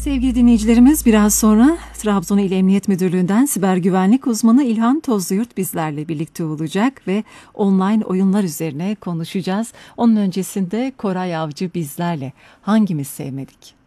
Sevgili dinleyicilerimiz, biraz sonra Trabzon İl Emniyet Müdürlüğü'nden siber güvenlik uzmanı İlhan Tozluyurt bizlerle birlikte olacak ve online oyunlar üzerine konuşacağız. Onun öncesinde Koray Avcı bizlerle. Hangimiz sevmedik?